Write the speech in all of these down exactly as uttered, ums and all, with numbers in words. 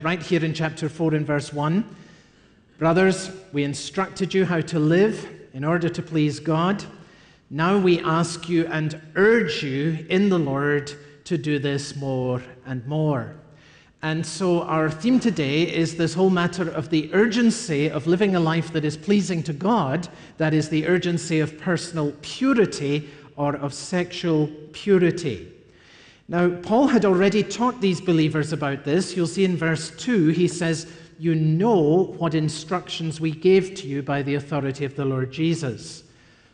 Right here in chapter four and verse one, brothers, we instructed you how to live in order to please God. Now we ask you and urge you in the Lord to do this more and more. And so our theme today is this whole matter of the urgency of living a life that is pleasing to God, that is the urgency of personal purity or of sexual purity. Now, Paul had already taught these believers about this. You'll see in verse two, he says, you know what instructions we gave to you by the authority of the Lord Jesus.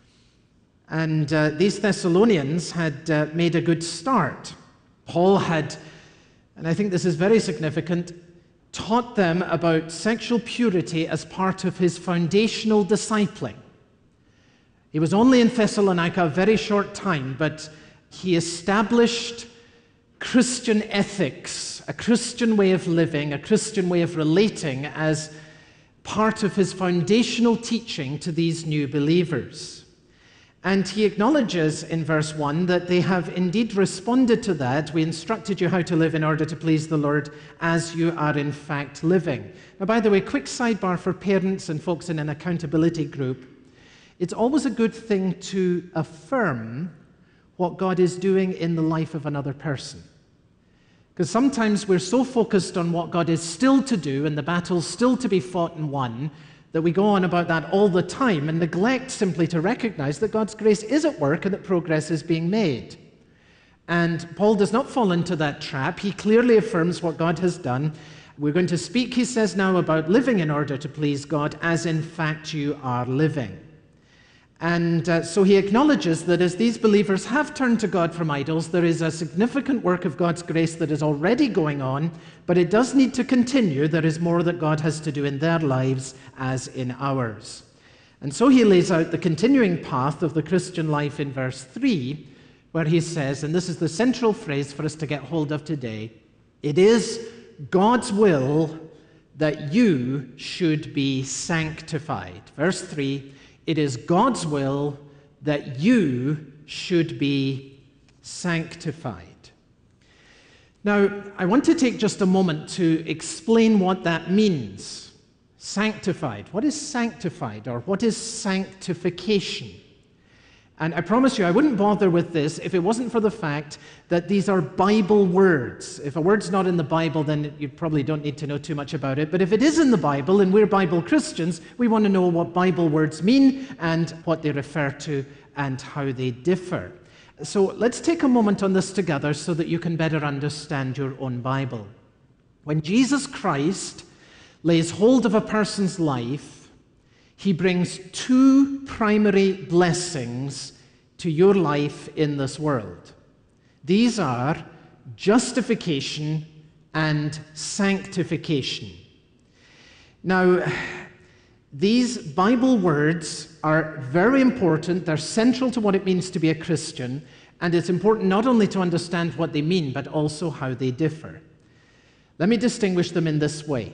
And uh, these Thessalonians had uh, made a good start. Paul had, and I think this is very significant, taught them about sexual purity as part of his foundational discipling. He was only in Thessalonica a very short time, but he established Christian ethics, a Christian way of living, a Christian way of relating as part of his foundational teaching to these new believers. And he acknowledges in verse one that they have indeed responded to that. We instructed you how to live in order to please the Lord as you are in fact living. Now, by the way, quick sidebar for parents and folks in an accountability group. It's always a good thing to affirm what God is doing in the life of another person. Because sometimes we're so focused on what God is still to do and the battle's still to be fought and won that we go on about that all the time and neglect simply to recognize that God's grace is at work and that progress is being made. And Paul does not fall into that trap. He clearly affirms what God has done. We're going to speak, he says now, about living in order to please God as in fact you are living. And uh, so he acknowledges that as these believers have turned to God from idols, there is a significant work of God's grace that is already going on, but it does need to continue. There is more that God has to do in their lives as in ours. And so he lays out the continuing path of the Christian life in verse three, where he says, and this is the central phrase for us to get hold of today, it is God's will that you should be sanctified. Verse three, it is God's will that you should be sanctified. Now, I want to take just a moment to explain what that means. Sanctified. What is sanctified, or what is sanctification? And I promise you, I wouldn't bother with this if it wasn't for the fact that these are Bible words. If a word's not in the Bible, then you probably don't need to know too much about it. But if it is in the Bible, and we're Bible Christians, we want to know what Bible words mean and what they refer to and how they differ. So let's take a moment on this together so that you can better understand your own Bible. When Jesus Christ lays hold of a person's life, he brings two primary blessings to your life in this world. These are justification and sanctification. Now, these Bible words are very important. They're central to what it means to be a Christian, and it's important not only to understand what they mean, but also how they differ. Let me distinguish them in this way.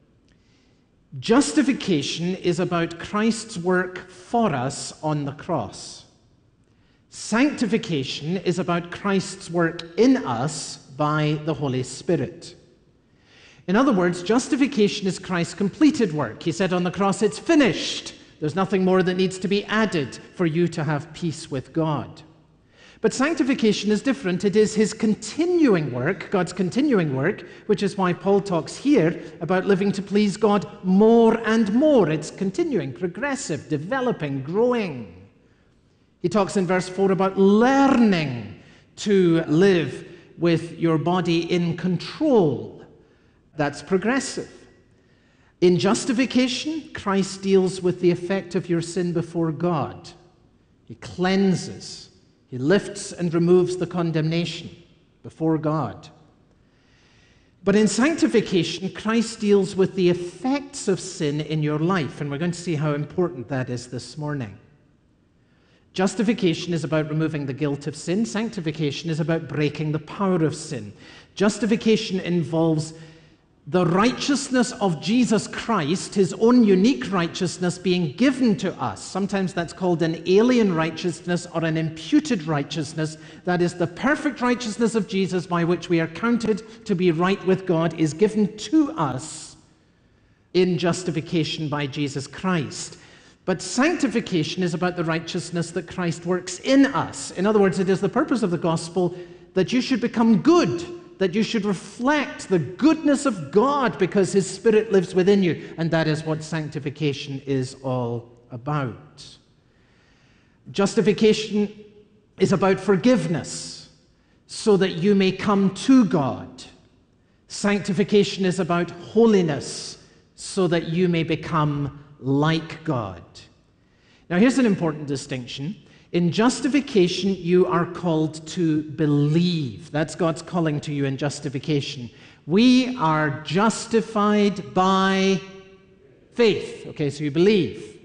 Justification is about Christ's work for us on the cross. Sanctification is about Christ's work in us by the Holy Spirit. In other words, justification is Christ's completed work. He said on the cross, it's finished. There's nothing more that needs to be added for you to have peace with God. But sanctification is different. It is his continuing work, God's continuing work, which is why Paul talks here about living to please God more and more. It's continuing, progressive, developing, growing. He talks in verse four about learning to live with your body in control. That's progressive. In justification, Christ deals with the effect of your sin before God. He cleanses. He lifts and removes the condemnation before God. But in sanctification, Christ deals with the effects of sin in your life, and we're going to see how important that is this morning. Justification is about removing the guilt of sin. Sanctification is about breaking the power of sin. Justification involves the righteousness of Jesus Christ, his own unique righteousness being given to us. Sometimes that's called an alien righteousness or an imputed righteousness. That is, the perfect righteousness of Jesus by which we are counted to be right with God is given to us in justification by Jesus Christ. But sanctification is about the righteousness that Christ works in us. In other words, it is the purpose of the gospel that you should become good, that you should reflect the goodness of God because his Spirit lives within you. And that is what sanctification is all about. Justification is about forgiveness so that you may come to God. Sanctification is about holiness so that you may become like God. Now, here's an important distinction. In justification, you are called to believe. That's God's calling to you in justification. We are justified by faith. Okay, so you believe.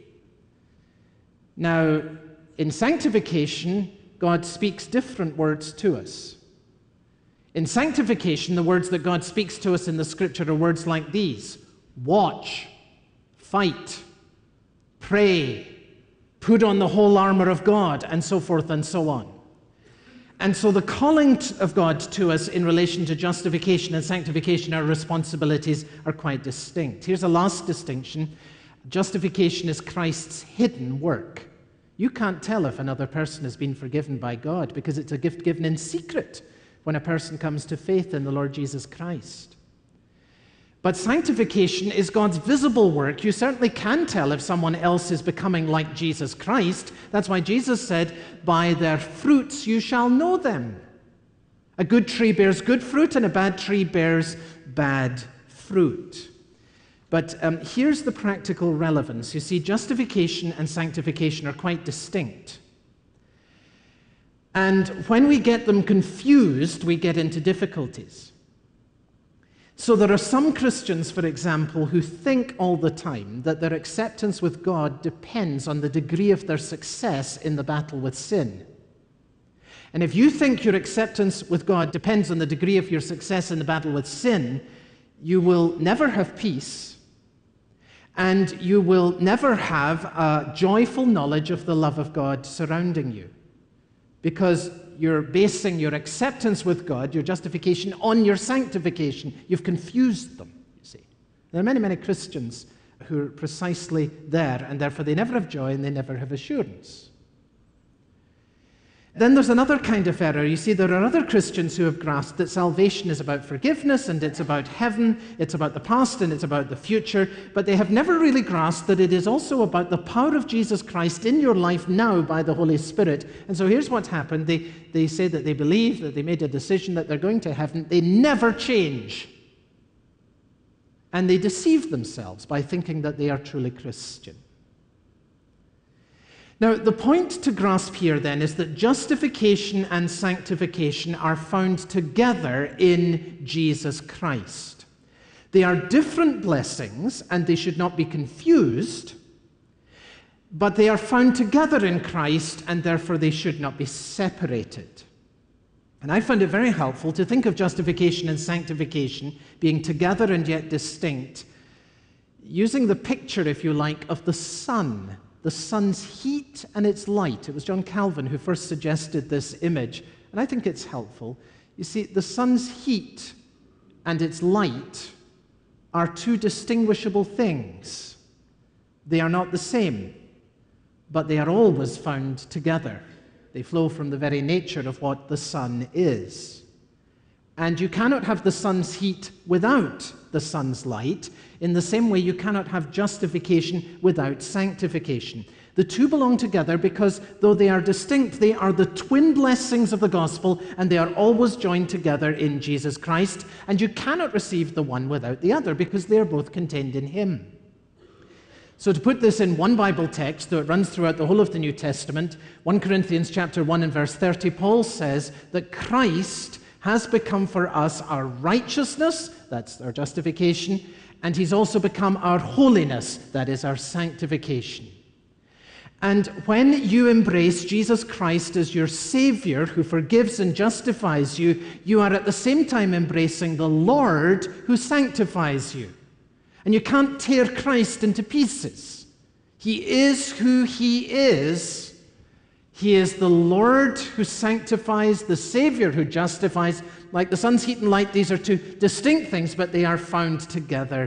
Now, in sanctification, God speaks different words to us. In sanctification, the words that God speaks to us in the Scripture are words like these: watch, fight, pray, put on the whole armor of God, and so forth and so on. And so the calling of God to us in relation to justification and sanctification, our responsibilities are quite distinct. Here's a last distinction. Justification is Christ's hidden work. You can't tell if another person has been forgiven by God because it's a gift given in secret when a person comes to faith in the Lord Jesus Christ. But sanctification is God's visible work. You certainly can tell if someone else is becoming like Jesus Christ. That's why Jesus said, by their fruits you shall know them. A good tree bears good fruit, and a bad tree bears bad fruit. But um, here's the practical relevance. You see, justification and sanctification are quite distinct. And when we get them confused, we get into difficulties. So there are some Christians, for example, who think all the time that their acceptance with God depends on the degree of their success in the battle with sin. And if you think your acceptance with God depends on the degree of your success in the battle with sin, you will never have peace, and you will never have a joyful knowledge of the love of God surrounding you, because you're basing your acceptance with God, your justification, on your sanctification. You've confused them, you see. There are many, many Christians who are precisely there, and therefore they never have joy and they never have assurance. Then there's another kind of error. You see, there are other Christians who have grasped that salvation is about forgiveness, and it's about heaven, it's about the past, and it's about the future, but they have never really grasped that it is also about the power of Jesus Christ in your life now by the Holy Spirit. And so here's what's happened. They, they say that they believe, that they made a decision that they're going to heaven. They never change. And they deceive themselves by thinking that they are truly Christian. Now, the point to grasp here, then, is that justification and sanctification are found together in Jesus Christ. They are different blessings, and they should not be confused, but they are found together in Christ, and therefore they should not be separated. And I found it very helpful to think of justification and sanctification being together and yet distinct, using the picture, if you like, of the sun. The sun's heat and its light. It was John Calvin who first suggested this image, and I think it's helpful. You see, the sun's heat and its light are two distinguishable things. They are not the same, but they are always found together. They flow from the very nature of what the sun is. And you cannot have the sun's heat without the sun's light, in the same way you cannot have justification without sanctification. The two belong together because, though they are distinct, they are the twin blessings of the gospel, and they are always joined together in Jesus Christ, and you cannot receive the one without the other because they are both contained in him. So to put this in one Bible text, though it runs throughout the whole of the New Testament, First Corinthians chapter one and verse thirty, Paul says that Christ has become for us our righteousness, that's our justification, and he's also become our holiness, that is our sanctification. And when you embrace Jesus Christ as your Savior who forgives and justifies you, you are at the same time embracing the Lord who sanctifies you. And you can't tear Christ into pieces. He is who he is. He is the Lord who sanctifies, the Savior who justifies. Like the sun's heat and light, these are two distinct things, but they are found together